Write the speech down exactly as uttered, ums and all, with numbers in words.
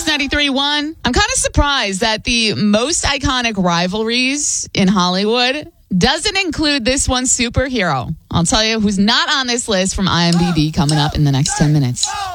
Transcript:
ninety-three point one. I'm kind of surprised that the most iconic rivalries in Hollywood doesn't include this one superhero. I'll tell you who's not on this list from I M D B coming up in the next ten minutes.